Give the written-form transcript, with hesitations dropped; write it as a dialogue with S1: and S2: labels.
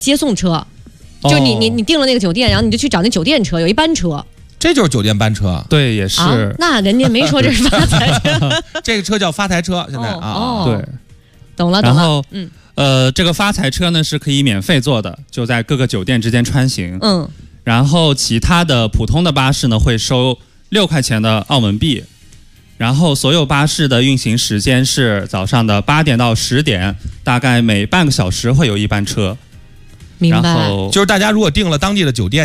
S1: 接送车，就你订了那个酒店，然后你就去找那酒店车，有一班车。
S2: 这就是酒店班车，
S3: 对，也是。
S1: 那人家没说这是发财车，
S2: 这个车叫发财车，现在
S3: 对，
S1: 懂了。
S3: 然后这个发财车呢是可以免费坐的，就在各个酒店之间穿行。然后其他的普通的巴士呢会收6块钱的澳门币，然后所有巴士的运行时间是早上的8点到10点，大概每半个小时会有一班车。
S1: 明白。
S2: 就是大家如果订了当地的酒店。